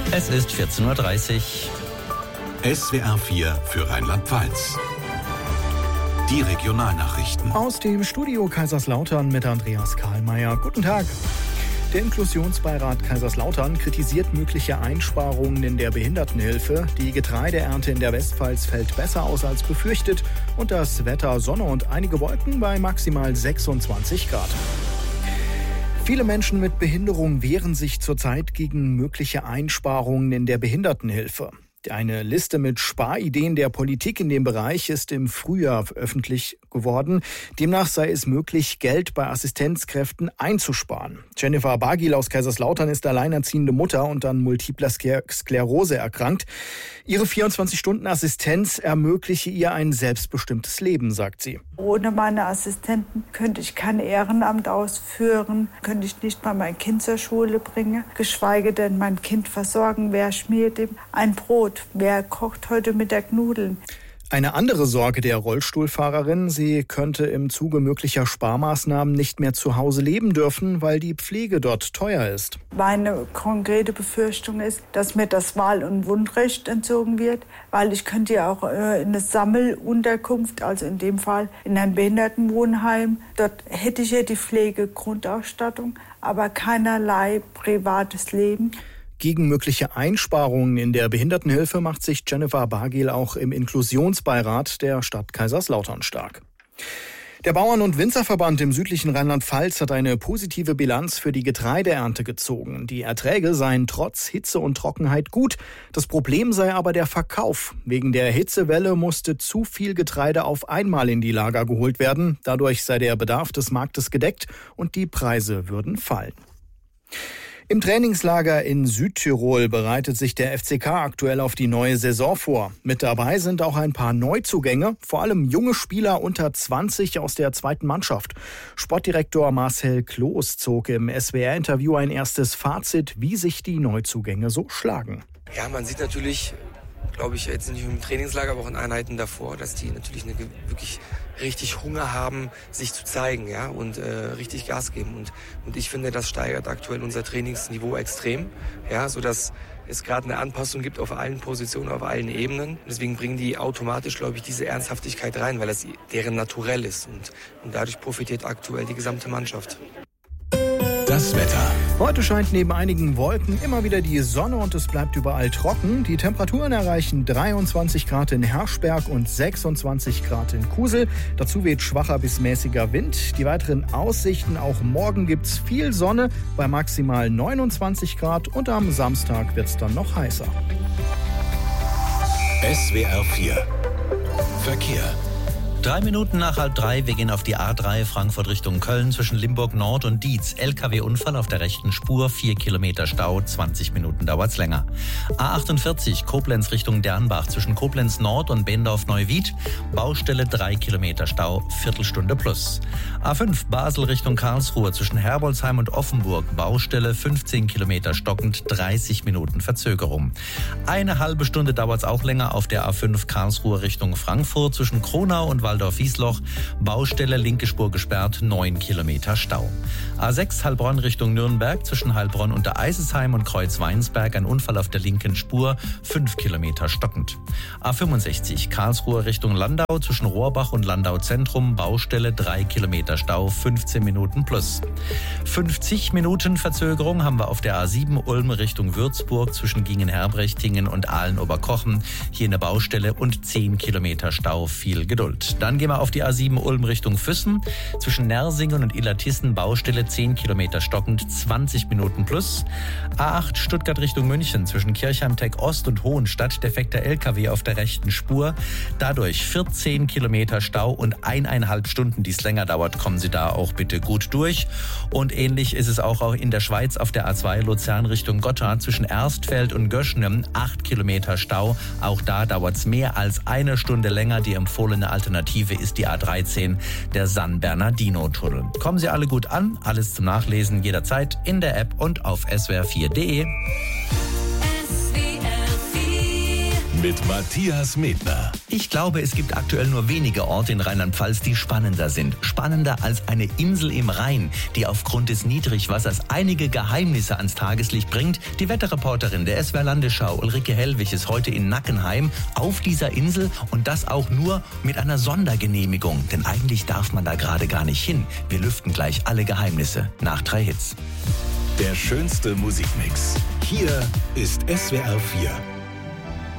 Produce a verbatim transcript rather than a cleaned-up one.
Es ist vierzehn Uhr dreißig. S W R vier für Rheinland-Pfalz. Die Regionalnachrichten. Aus dem Studio Kaiserslautern mit Andreas Karlmeier. Guten Tag. Der Inklusionsbeirat Kaiserslautern kritisiert mögliche Einsparungen in der Behindertenhilfe. Die Getreideernte in der Westpfalz fällt besser aus als befürchtet. Und das Wetter Sonne und einige Wolken bei maximal sechsundzwanzig Grad. Viele Menschen mit Behinderung wehren sich zurzeit gegen mögliche Einsparungen in der Behindertenhilfe. Eine Liste mit Sparideen der Politik in dem Bereich ist im Frühjahr öffentlich geworden. Demnach sei es möglich, Geld bei Assistenzkräften einzusparen. Jennifer Bagil aus Kaiserslautern ist alleinerziehende Mutter und an multipler Sklerose erkrankt. Ihre vierundzwanzig-Stunden-Assistenz ermögliche ihr ein selbstbestimmtes Leben, sagt sie. Ohne meine Assistenten könnte ich kein Ehrenamt ausführen, könnte ich nicht mal mein Kind zur Schule bringen, geschweige denn mein Kind versorgen. Wer schmiert ihm ein Brot? Wer kocht heute Mittag Nudeln? Eine andere Sorge der Rollstuhlfahrerin, sie könnte im Zuge möglicher Sparmaßnahmen nicht mehr zu Hause leben dürfen, weil die Pflege dort teuer ist. Meine konkrete Befürchtung ist, dass mir das Wahl- und Wohnrecht entzogen wird, weil ich könnte ja auch äh, in eine Sammelunterkunft, also in dem Fall in ein Behindertenwohnheim, dort hätte ich ja die Pflegegrundausstattung, aber keinerlei privates Leben. Gegen mögliche Einsparungen in der Behindertenhilfe macht sich Jennifer Bagil auch im Inklusionsbeirat der Stadt Kaiserslautern stark. Der Bauern- und Winzerverband im südlichen Rheinland-Pfalz hat eine positive Bilanz für die Getreideernte gezogen. Die Erträge seien trotz Hitze und Trockenheit gut. Das Problem sei aber der Verkauf. Wegen der Hitzewelle musste zu viel Getreide auf einmal in die Lager geholt werden. Dadurch sei der Bedarf des Marktes gedeckt und die Preise würden fallen. Im Trainingslager in Südtirol bereitet sich der F C K aktuell auf die neue Saison vor. Mit dabei sind auch ein paar Neuzugänge, vor allem junge Spieler unter zwanzig aus der zweiten Mannschaft. Sportdirektor Marcel Kloß zog im S W R-Interview ein erstes Fazit, wie sich die Neuzugänge so schlagen. Ja, man sieht natürlich, glaube ich, jetzt nicht nur im Trainingslager, aber auch in Einheiten davor, dass die natürlich eine, wirklich richtig Hunger haben, sich zu zeigen, ja, und äh, richtig Gas geben. Und, und ich finde, das steigert aktuell unser Trainingsniveau extrem, ja, sodass es gerade eine Anpassung gibt auf allen Positionen, auf allen Ebenen. Deswegen bringen die automatisch, glaube ich, diese Ernsthaftigkeit rein, weil das deren Naturell ist. Und, und dadurch profitiert aktuell die gesamte Mannschaft. Das Wetter. Heute scheint neben einigen Wolken immer wieder die Sonne und es bleibt überall trocken. Die Temperaturen erreichen dreiundzwanzig Grad in Herschberg und sechsundzwanzig Grad in Kusel. Dazu weht schwacher bis mäßiger Wind. Die weiteren Aussichten: auch morgen gibt's viel Sonne bei maximal neunundzwanzig Grad und am Samstag wird's dann noch heißer. S W R vier Verkehr. Drei Minuten nach halb drei, wir gehen auf die A drei Frankfurt Richtung Köln zwischen Limburg Nord und Dietz. L K W-Unfall auf der rechten Spur, vier Kilometer Stau, zwanzig Minuten dauert's länger. A achtundvierzig Koblenz Richtung Dernbach zwischen Koblenz Nord und Bendorf-Neuwied. Baustelle, drei Kilometer Stau, Viertelstunde plus. A fünf Basel Richtung Karlsruhe zwischen Herbolzheim und Offenburg. Baustelle, fünfzehn Kilometer stockend, dreißig Minuten Verzögerung. Eine halbe Stunde dauert's auch länger auf der A fünf Karlsruhe Richtung Frankfurt zwischen Kronau und Waldorf-Wiesloch. Baustelle, linke Spur gesperrt, neun Kilometer Stau. A sechs Heilbronn Richtung Nürnberg zwischen Heilbronn und der Eisesheim und Kreuzweinsberg. Ein Unfall auf der linken Spur, fünf Kilometer stockend. A fünfundsechzig Karlsruhe Richtung Landau zwischen Rohrbach und Landau Zentrum. Baustelle, drei Kilometer Stau, fünfzehn Minuten plus. fünfzig Minuten Verzögerung haben wir auf der A sieben Ulm Richtung Würzburg zwischen Gingen-Herbrechtingen und Aalen-Oberkochen. Hier eine Baustelle und zehn Kilometer Stau, viel Geduld. Dann gehen wir auf die A sieben Ulm Richtung Füssen. Zwischen Nersingen und Illertissen Baustelle, zehn Kilometer stockend, zwanzig Minuten plus. A acht Stuttgart Richtung München zwischen Kirchheim-Tech Ost und Hohenstadt defekter L K W auf der rechten Spur. Dadurch vierzehn Kilometer Stau und eineinhalb Stunden, die es länger dauert, kommen Sie da auch bitte gut durch. Und ähnlich ist es auch in der Schweiz auf der A zwei Luzern Richtung Gotthard zwischen Erstfeld und Göschnem. acht Kilometer Stau. Auch da dauert es mehr als eine Stunde länger. Die empfohlene Alternative ist die A dreizehn, der San Bernardino-Tunnel. Kommen Sie alle gut an, alles zum Nachlesen jederzeit in der App und auf s w r vier punkt d e. mit Matthias Medner. Ich glaube, es gibt aktuell nur wenige Orte in Rheinland-Pfalz, die spannender sind. Spannender als eine Insel im Rhein, die aufgrund des Niedrigwassers einige Geheimnisse ans Tageslicht bringt. Die Wetterreporterin der S W R Landesschau, Ulrike Hellwig, ist heute in Nackenheim auf dieser Insel und das auch nur mit einer Sondergenehmigung. Denn eigentlich darf man da gerade gar nicht hin. Wir lüften gleich alle Geheimnisse nach drei Hits. Der schönste Musikmix. Hier ist S W R vier.